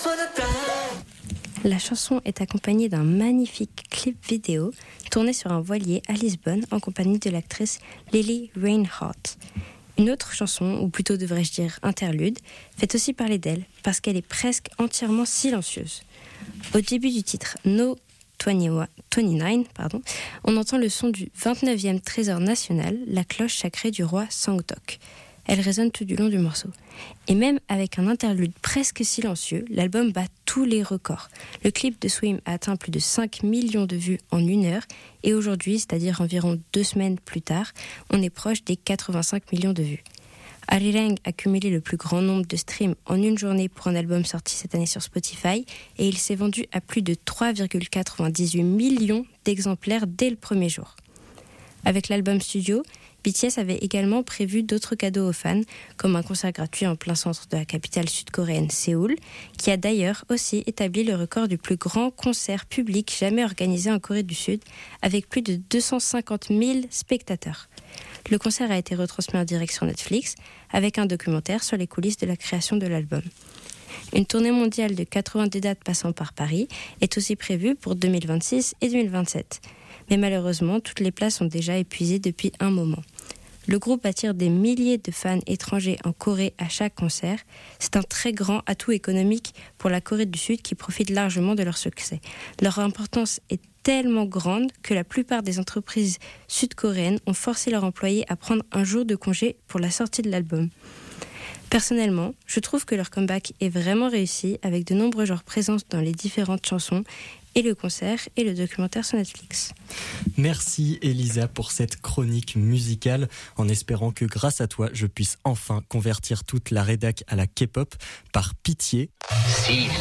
La chanson est accompagnée d'un magnifique clip vidéo tourné sur un voilier à Lisbonne en compagnie de l'actrice Lily Reinhardt. Une autre chanson, ou plutôt devrais-je dire interlude, fait aussi parler d'elle parce qu'elle est presque entièrement silencieuse. Au début du titre No 29, on entend le son du 29e trésor national, la cloche sacrée du roi Sangtok. Elle résonne tout du long du morceau. Et même avec un interlude presque silencieux, l'album bat tous les records. Le clip de Swim a atteint plus de 5 millions de vues en 1 heure et aujourd'hui, c'est-à-dire environ 2 semaines plus tard, on est proche des 85 millions de vues. Arirang a cumulé le plus grand nombre de streams en une journée pour un album sorti cette année sur Spotify et il s'est vendu à plus de 3,98 millions d'exemplaires dès le premier jour. Avec l'album studio, BTS avait également prévu d'autres cadeaux aux fans, comme un concert gratuit en plein centre de la capitale sud-coréenne Séoul, qui a d'ailleurs aussi établi le record du plus grand concert public jamais organisé en Corée du Sud, avec plus de 250 000 spectateurs. Le concert a été retransmis en direct sur Netflix, avec un documentaire sur les coulisses de la création de l'album. Une tournée mondiale de 82 dates passant par Paris est aussi prévue pour 2026 et 2027. Mais malheureusement, toutes les places sont déjà épuisées depuis un moment. Le groupe attire des milliers de fans étrangers en Corée à chaque concert. C'est un très grand atout économique pour la Corée du Sud qui profite largement de leur succès. Leur importance est tellement grande que la plupart des entreprises sud-coréennes ont forcé leurs employés à prendre un jour de congé pour la sortie de l'album. Personnellement, je trouve que leur comeback est vraiment réussi avec de nombreux genres présents dans les différentes chansons et le concert et le documentaire sur Netflix. Merci Elisa pour cette chronique musicale, en espérant que grâce à toi, je puisse enfin convertir toute la rédac à la K-pop par pitié. Si.